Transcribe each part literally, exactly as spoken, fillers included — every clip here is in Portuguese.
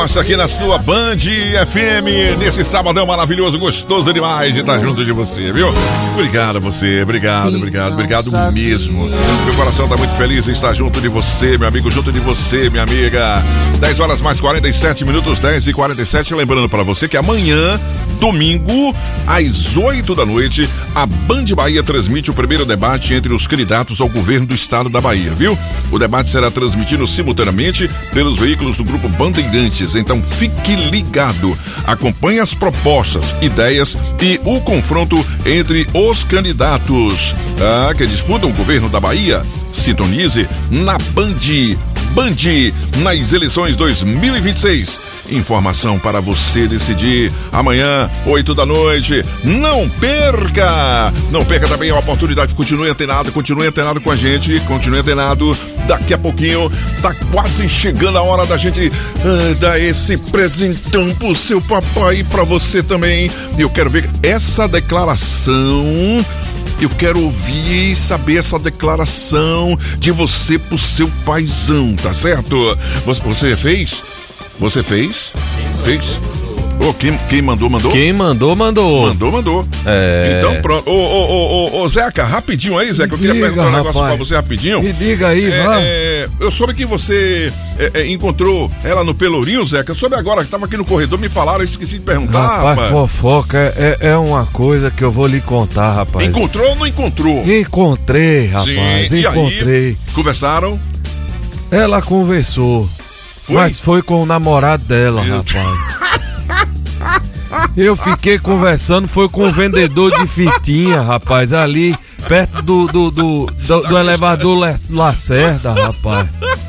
Nossa, aqui na sua Band F M, nesse sabadão maravilhoso, gostoso demais de estar junto de você, viu? Obrigado a você, obrigado, obrigado, obrigado mesmo. Meu coração tá muito feliz em estar junto de você, meu amigo, junto de você, minha amiga. dez horas mais quarenta e sete minutos, dez e quarenta e sete. Lembrando pra você que amanhã, domingo, às oito da noite, a Band Bahia transmite o primeiro debate entre os candidatos ao governo do estado da Bahia, viu? O debate será transmitido simultaneamente pelos veículos do Grupo Bandeirantes. Então fique ligado, acompanhe as propostas, ideias e o confronto entre os candidatos ah, que disputam o governo da Bahia. Sintonize na Band, Band, nas eleições dois mil e vinte e seis. Informação para você decidir amanhã, oito da noite. Não perca! Não perca também a oportunidade. Continue antenado, continue antenado com a gente. Continue antenado. Daqui a pouquinho tá quase chegando a hora da gente ah, dar esse presentão pro seu papai e pra você também. E eu quero ver essa declaração. Eu quero ouvir e saber essa declaração de você pro seu paizão, tá certo? Você, você fez? Você fez? Fez? Oh, quem, quem mandou, mandou? Quem mandou, mandou. Mandou, mandou. É... Então pronto. Ô, ô, ô, ô, Zeca, rapidinho aí, Zeca, eu queria diga, perguntar um rapaz. negócio pra você rapidinho. Me diga aí, é, vai. É, eu soube que você é, é, encontrou ela no Pelourinho, Zeca. Eu soube agora que tava aqui no corredor, me falaram, eu esqueci de perguntar, rapaz. rapaz. Fofoca é, é uma coisa que eu vou lhe contar, rapaz. Encontrou ou não encontrou? Encontrei, rapaz, Sim, encontrei. E aí, conversaram? Ela conversou, Foi? mas foi com o namorado dela, Eu... rapaz. Eu fiquei conversando, foi com o vendedor de fitinha, rapaz, ali perto do, do, do, do, do elevador Lacerda, rapaz.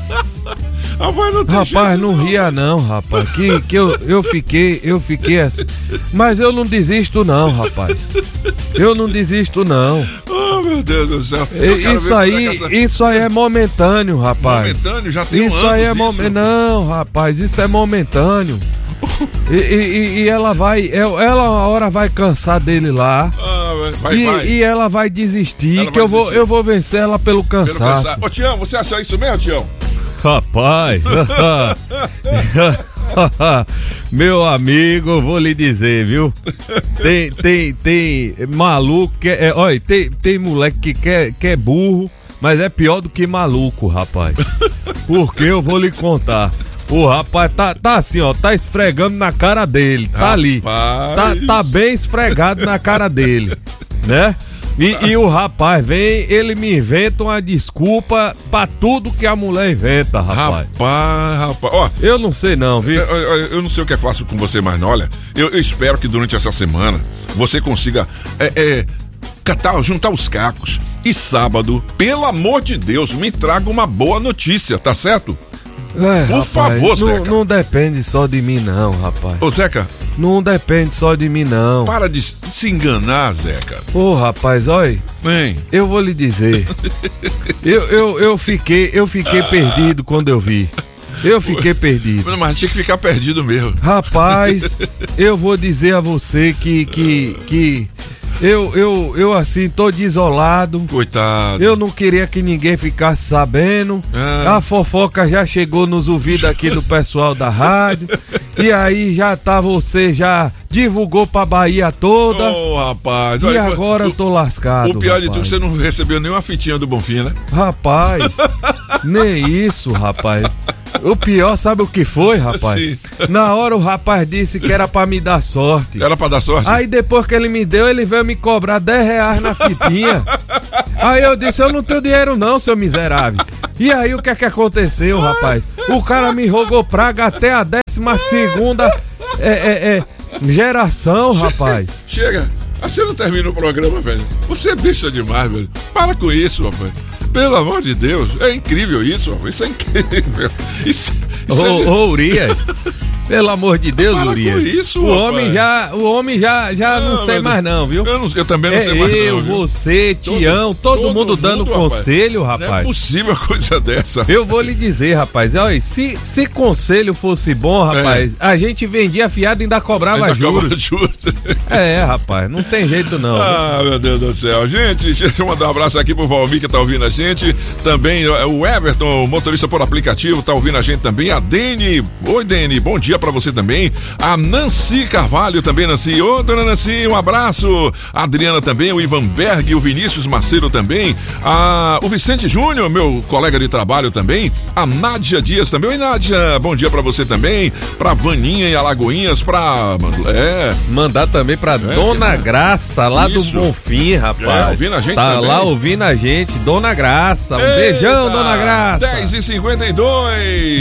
Rapaz, não, tem rapaz, jeito, não não ria não, rapaz, que, que eu, eu fiquei, eu fiquei assim, mas eu não desisto não, rapaz, eu não desisto não. Oh, meu Deus do céu. Isso aí, essa... isso aí é momentâneo, rapaz. Momentâneo? Já tem Isso um aí é isso. momentâneo, não, rapaz, isso é momentâneo. E, e, e ela vai, ela uma hora vai cansar dele lá. Ah, vai, e, vai. e ela vai desistir, ela que vai eu vou, desistir. eu vou vencer ela pelo cansaço. Pelo cansaço. Ô Tião, você achou isso mesmo, Tião? Rapaz, meu amigo, vou lhe dizer, viu? Tem, tem, tem maluco que é, olha, tem, tem moleque que quer, que é burro, mas é pior do que maluco, rapaz. Porque eu vou lhe contar. O rapaz tá, tá assim, ó, tá esfregando na cara dele, tá Rapaz. ali. Tá, tá bem esfregado na cara dele, né? E, e o rapaz vem, ele me inventa uma desculpa pra tudo que a mulher inventa, rapaz. Rapaz, rapaz. Ó, eu não sei não, viu? Eu, eu, eu não sei o que é fácil com você, mas não, olha, eu, eu espero que durante essa semana você consiga é, é, catar, juntar os cacos. E sábado, pelo amor de Deus, me traga uma boa notícia, tá certo? É, Por rapaz, favor, não, Zeca. Não depende só de mim não, rapaz. Ô, Zeca. Não depende só de mim não. Para de se enganar, Zeca. Ô, rapaz, olha. Vem. Eu vou lhe dizer. eu, eu, eu fiquei, eu fiquei ah. perdido quando eu vi. Eu fiquei perdido. Mas tinha que ficar perdido mesmo. Rapaz, eu vou dizer a você que... que, que Eu, eu, eu assim, tô desolado. Coitado. Eu não queria que ninguém ficasse sabendo. Ah. A fofoca já chegou nos ouvidos aqui do pessoal da rádio. E aí já tá, você já divulgou pra Bahia toda. Ô, oh, rapaz. E olha, agora o, eu tô lascado. O pior rapaz. de tudo, você não recebeu nenhuma fitinha do Bonfim, né? Rapaz, nem isso, rapaz. O pior, sabe o que foi, rapaz? Sim. Na hora o rapaz disse que era pra me dar sorte. Era pra dar sorte? Aí depois que ele me deu, ele veio me cobrar dez reais na fitinha. Aí eu disse, eu não tenho dinheiro não, seu miserável. E aí o que é que aconteceu, rapaz? O cara me rogou praga até a décima segunda é, é, é, geração, rapaz. Chega, você não termina o programa, velho. Você é besta demais, velho. Para com isso, rapaz. Pelo amor de Deus, é incrível isso, rapaz. Isso é incrível. Isso, isso ô, é... ô, Urias, pelo amor de Deus, Para Urias. com isso, o rapaz. homem já, o homem já, já não, não sei mais não, viu? Eu, não, eu também não é sei mais não. Eu, viu? você, Tião, todo, todo, todo mundo dando mundo, conselho, rapaz. rapaz. Não é possível coisa dessa. Eu vou lhe dizer, rapaz, olha, se, se conselho fosse bom, rapaz, é. a gente vendia fiado e ainda cobrava ainda juros. juros. É, rapaz, não tem jeito não. Ah, meu Deus do céu. Gente, deixa eu mandar um abraço aqui pro Valmir que tá ouvindo a gente. Também o Everton, motorista por aplicativo, tá ouvindo a gente também. A Dene. Oi, Dene, bom dia pra pra você também. A Nancy Carvalho também, Nancy. Ô, dona Nancy, um abraço. A Adriana também, o Ivan Berg, o Vinícius Macedo também. A, o Vicente Júnior, meu colega de trabalho também. A Nádia Dias também. Oi, Nádia, bom dia pra você também. Pra Vaninha e Alagoinhas, pra... É... Mandar também pra é, Dona que... Graça, lá Isso. do Bonfim, rapaz. É, ouvindo a gente tá também. lá ouvindo a gente. Dona Graça, um Eita, beijão, Dona Graça. dez e cinquenta e dois.